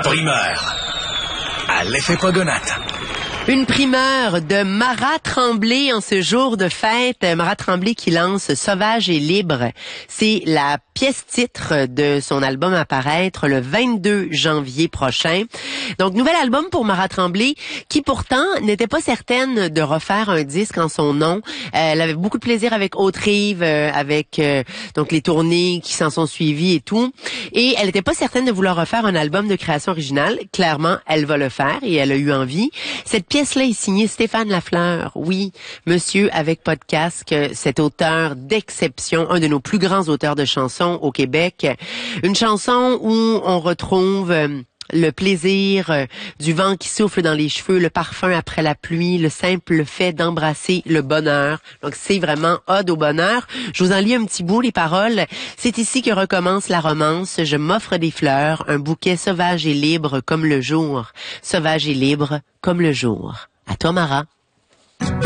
primeur à l'effet Pogonate. Une primeur de Marat Tremblay en ce jour de fête. Marat Tremblay qui lance Sauvage et libre. C'est la pièce titre de son album à paraître le 22 janvier prochain. Donc, nouvel album pour Marat Tremblay qui pourtant n'était pas certaine de refaire un disque en son nom. Elle avait beaucoup de plaisir avec Haute-Rive, avec donc les tournées qui s'en sont suivies et tout. Et elle n'était pas certaine de vouloir refaire un album de création originale. Clairement, elle va le faire et elle a eu envie. Cette pièce-là est signée Stéphane Lafleur. Oui, monsieur avec pas de casque, cet auteur d'exception, un de nos plus grands auteurs de chansons au Québec. Une chanson où on retrouve le plaisir du vent qui souffle dans les cheveux, le parfum après la pluie, le simple fait d'embrasser le bonheur. Donc, c'est vraiment ode au bonheur. Je vous en lis un petit bout, les paroles. C'est ici que recommence la romance. Je m'offre des fleurs, un bouquet sauvage et libre comme le jour. Sauvage et libre comme le jour. À toi, Marat.